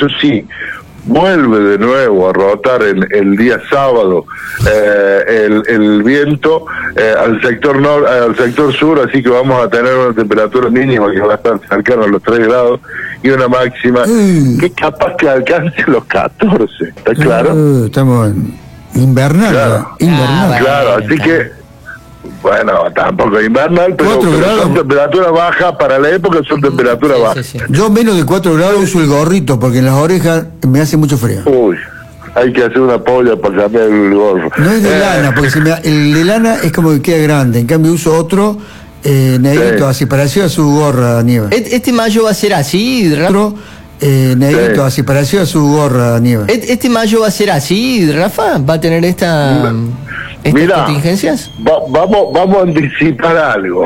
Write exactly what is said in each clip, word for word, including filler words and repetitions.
eso sí, vuelve de nuevo a rotar el, el día sábado eh, el, el viento eh, al sector nor, al sector sur, así que vamos a tener una temperatura mínima que va a estar cercana a los tres grados y una máxima mm. que capaz que alcance los catorce, ¿está claro? Uh, estamos en invernal, claro, invernal. Ah, claro, así que bueno, tampoco invernal, pero, pero son temperaturas bajas, para la época son temperaturas sí, bajas. Sí, sí. Yo menos de cuatro grados uso el gorrito, porque en las orejas me hace mucho frío. Uy, hay que hacer una polla para cambiar el gorro. No es de eh. lana, porque si me, el de lana es como que queda grande, en cambio uso otro eh, negrito, sí. así, parecido a su gorra, Nieve. ¿Este mayo va a ser así, Rafa? Otro eh, negrito, sí. así, parecido a su gorra, Nieve. ¿Este mayo va a ser así, Rafa? ¿Va a tener esta... No. ¿Estas Mira, contingencias? Va, vamos, vamos a anticipar algo.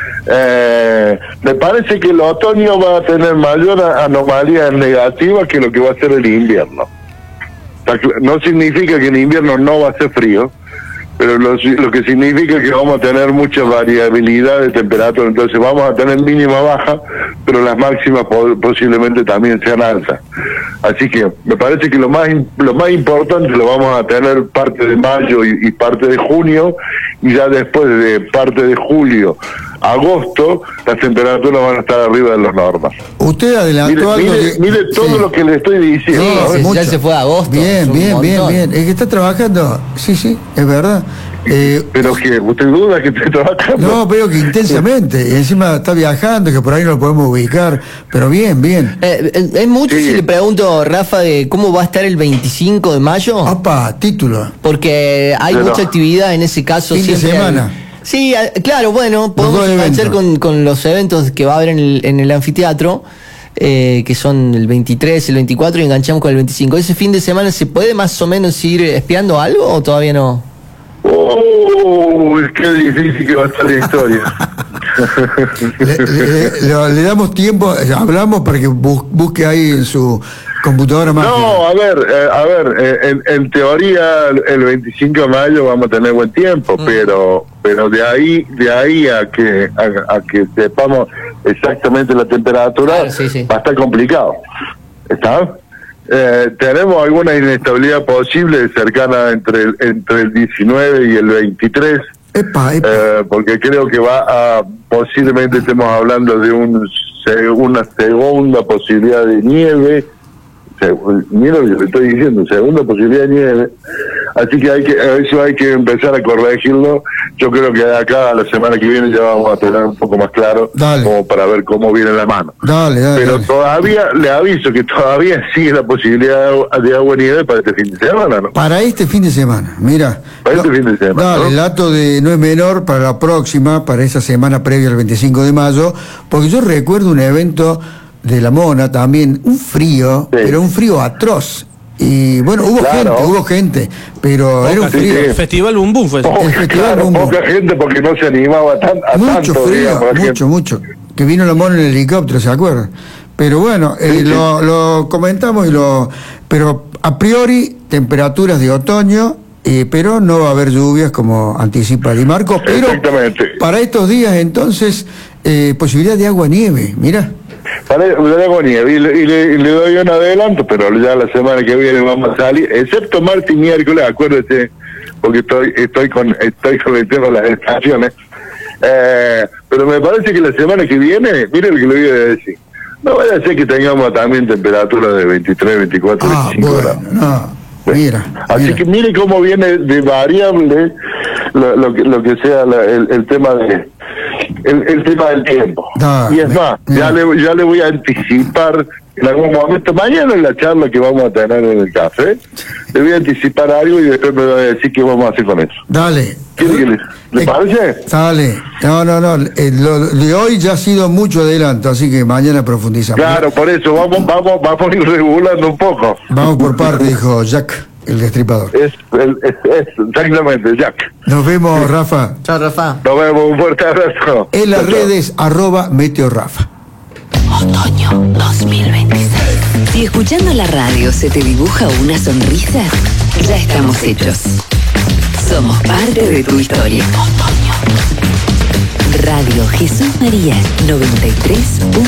Eh, me parece que el otoño va a tener mayor anomalías negativas que lo que va a ser el invierno. No significa que el invierno no va a ser frío, pero lo, lo que significa es que vamos a tener mucha variabilidad de temperatura, entonces vamos a tener mínima baja, pero las máximas po posiblemente también sean altas. Así que me parece que lo más lo más importante lo vamos a tener parte de mayo y, y parte de junio, y ya después de parte de julio, agosto, las temperaturas van a estar arriba de los normas. Usted adelantó mire, algo mire, que... mire todo sí. lo que le estoy diciendo. Sí, sí, ya se fue a agosto. Bien, bien, bien, bien. Es que está trabajando. Sí, sí, es verdad. Eh, pero que usted duda que esté trabajando. No, pero que intensamente. Y encima está viajando, que por ahí no lo podemos ubicar. Pero bien, bien. Eh, es mucho sí. Si le pregunto, Rafa, de cómo va a estar el veinticinco de mayo. Opa, título. Porque hay pero, mucha actividad en ese caso. Fin siempre de semana. Hay, sí, claro, bueno, podemos enganchar con, con los eventos que va a haber en el, en el anfiteatro. Eh, que son el veintitrés, el veinticuatro, y enganchamos con el veinticinco. ¿Ese fin de semana se puede más o menos ir espiando algo o todavía no? ¡Oh! ¡Qué difícil que va a estar la historia! le, le, le, le damos tiempo, hablamos para que bus, busque ahí en su computadora más. No, a ver, eh, a ver, eh, en, en teoría el veinticinco de mayo vamos a tener buen tiempo, mm. pero pero de ahí de ahí a que a, a que sepamos exactamente la temperatura, claro, sí, sí. va a estar complicado. ¿Está? Eh, tenemos alguna inestabilidad posible cercana entre el, entre el diecinueve y el veintitrés. Epa, epa. Eh, porque creo que va a, posiblemente estemos hablando de un, una segunda posibilidad de nieve. Mira lo que le estoy diciendo, segunda posibilidad de nieve. Así que hay que eso hay que empezar a corregirlo. Yo creo que de acá a la semana que viene ya vamos a tener un poco más claro, dale, como para ver cómo viene la mano. Dale, dale, Pero dale. todavía le aviso que todavía sigue la posibilidad de agua y nieve para este fin de semana, ¿no? Para este fin de semana, mira. Para este fin de semana. Dale, ¿no? El dato de no es menor para la próxima, para esa semana previa al veinticinco de mayo, porque yo recuerdo un evento de la Mona también, un frío, sí, pero un frío atroz. Y bueno, hubo claro. gente, hubo gente, pero poca, era un frío. Sí, sí. Festival Bum Bum fue. Poca, el Festival claro, Bum Bum. Poca gente porque no se animaba tan, a mucho tanto. Frío, Digamos, mucho, gente. mucho. Que vino la Mona en el helicóptero, ¿se acuerdan? Pero bueno, eh, sí, lo, sí. lo comentamos y lo... Pero a priori, temperaturas de otoño, eh, pero no va a haber lluvias como anticipa Di Marco. Pero para estos días, entonces, eh, posibilidad de agua-nieve, mira. Para de agua nieve y, le, y, le, y le doy un adelanto, pero ya la semana que viene vamos a salir, excepto martes y miércoles, acuérdate, porque estoy estoy con estoy con el tema de las estaciones, eh, pero me parece que la semana que viene, mire lo que le voy a decir, no vaya a ser que tengamos también temperaturas de veintitrés, veinticuatro, ah, veinticinco bueno, grados. No, mira, Así mira. que mire cómo viene de variable lo, lo, que, lo que sea la, el, el tema de el, el tema del tiempo. No, y es más, ya le, ya le voy a anticipar en algún momento, mañana en la charla que vamos a tener en el café, le voy a anticipar algo y después me va a decir qué vamos a hacer con eso. Dale. ¿Le, le parece? Dale. No, no, no. Eh, lo de hoy ya ha sido mucho adelanto, así que mañana profundizamos. Claro, por eso, vamos, vamos, vamos a ir regulando un poco. Vamos por parte, dijo Jack, el destripador. Es, el, es, es exactamente, Jack. Nos vemos, sí. Rafa. Chao, Rafa. Nos vemos, un fuerte abrazo. En las chao, redes, chao. arroba Meteo Rafa. Otoño dos mil veintiséis. Si escuchando la radio se te dibuja una sonrisa, ya estamos hechos. Somos parte de tu historia. Otoño. Radio Jesús María noventa y tres punto